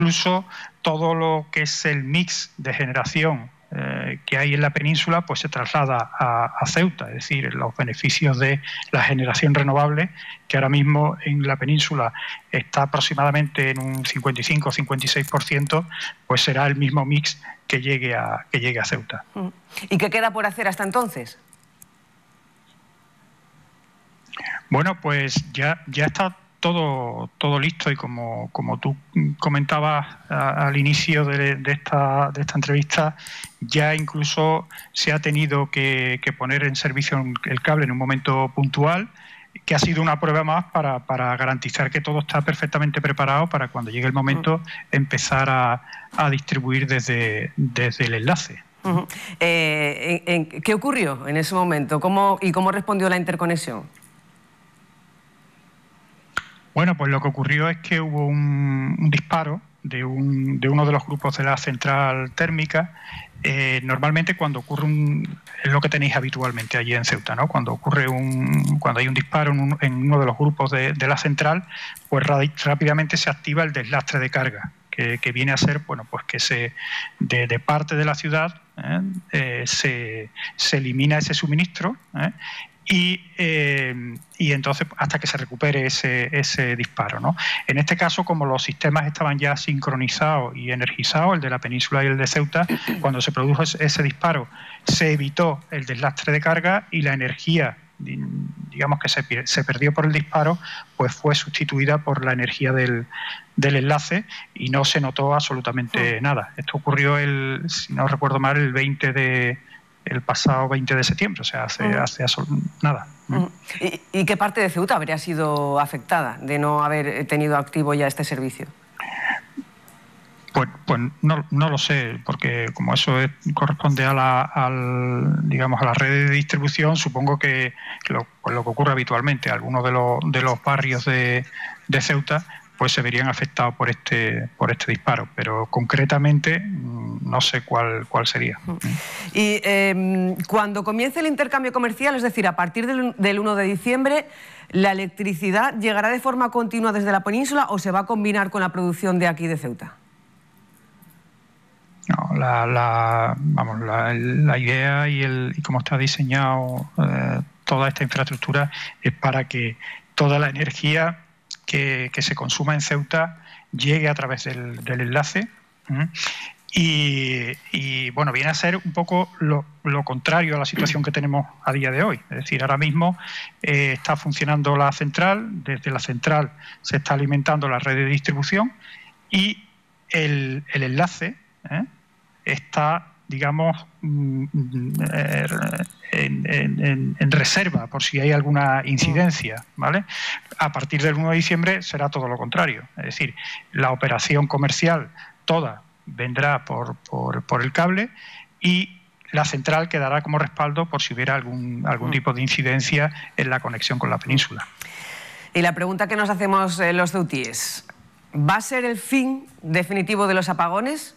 incluso todo lo que es el mix de generación que hay en la península, pues se traslada a Ceuta, es decir, los beneficios de la generación renovable, que ahora mismo en la península está aproximadamente en un 55 o 56%, pues será el mismo mix que llegue a Ceuta. ¿Y qué queda por hacer hasta entonces? Bueno, pues ya está todo listo, y como tú comentabas al inicio de esta entrevista, ya incluso se ha tenido que poner en servicio el cable en un momento puntual, que ha sido una prueba más para garantizar que todo está perfectamente preparado para cuando llegue el momento empezar a distribuir desde el enlace. ¿Qué ocurrió en ese momento? ¿Cómo respondió la interconexión? Bueno, pues lo que ocurrió es que hubo un disparo de uno de los grupos de la central térmica. Normalmente cuando ocurre es lo que tenéis habitualmente allí en Ceuta, ¿no? Cuando hay un disparo en uno de los grupos de la central, pues rápidamente se activa el deslastre de carga, que viene a ser, bueno, pues que de parte de la ciudad se elimina ese suministro, y entonces hasta que se recupere ese disparo, ¿no? En este caso, como los sistemas estaban ya sincronizados y energizados, el de la península y el de Ceuta, cuando se produjo ese disparo se evitó el deslastre de carga, y la energía, digamos, que se perdió por el disparo, pues fue sustituida por la energía del enlace, y no se notó absolutamente nada. Esto ocurrió si no recuerdo mal, el pasado 20 de septiembre, o sea, hace nada. ¿Y qué parte de Ceuta habría sido afectada de no haber tenido activo ya este servicio? Pues no lo sé, porque como eso corresponde a la red de distribución, supongo que lo que ocurre habitualmente, algunos de los barrios de Ceuta pues se verían afectados por este disparo, pero concretamente no sé cuál sería. Y cuando comience el intercambio comercial, es decir, a partir del 1 de diciembre, ¿la electricidad llegará de forma continua desde la península o se va a combinar con la producción de aquí de Ceuta? No, la idea y cómo está diseñado toda esta infraestructura es para que toda la energía que se consuma en Ceuta llegue a través del enlace. Y bueno, viene a ser un poco lo contrario a la situación que tenemos a día de hoy. Es decir, ahora mismo está funcionando la central, desde la central se está alimentando la red de distribución, y el enlace está, digamos, en reserva por si hay alguna incidencia, ¿vale? A partir del 1 de diciembre será todo lo contrario. Es decir, la operación comercial toda vendrá por el cable, y la central quedará como respaldo por si hubiera algún tipo de incidencia en la conexión con la península. Y la pregunta que nos hacemos los ceutíes, ¿va a ser el fin definitivo de los apagones?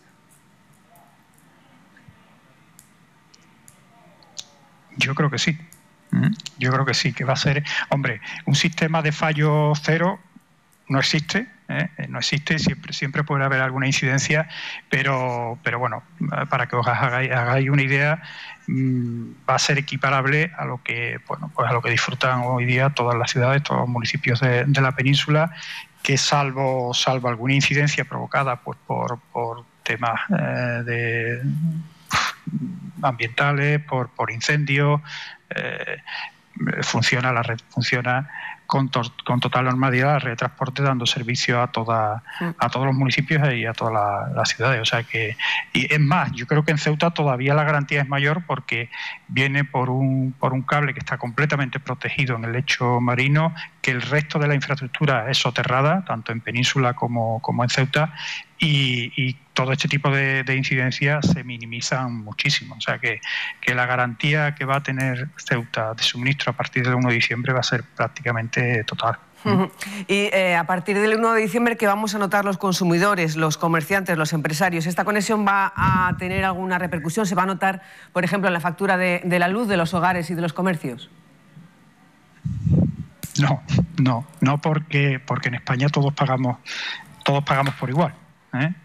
Yo creo que sí. Yo creo que sí, que va a ser... Hombre, un sistema de fallo cero no existe, no existe, siempre puede haber alguna incidencia, pero bueno, para que os hagáis una idea, va a ser equiparable a lo que, bueno, pues a lo que disfrutan hoy día todas las ciudades, todos los municipios de la península, que salvo alguna incidencia provocada pues por temas ambientales, por incendios, la red funciona con total normalidad, la red de transporte, dando servicio a todos los municipios y a todas las ciudades. O sea que, y es más, yo creo que en Ceuta todavía la garantía es mayor, porque viene por un cable que está completamente protegido en el lecho marino, que el resto de la infraestructura es soterrada, tanto en península como en Ceuta, y todo este tipo de incidencias se minimizan muchísimo. O sea que la garantía que va a tener Ceuta de suministro a partir del 1 de diciembre va a ser prácticamente total. Y a partir del 1 de diciembre, ¿qué vamos a notar los consumidores, los comerciantes, los empresarios? ¿Esta conexión va a tener alguna repercusión? ¿Se va a notar, por ejemplo, en la factura de la luz de los hogares y de los comercios? No, porque en España todos pagamos por igual. ¿eh?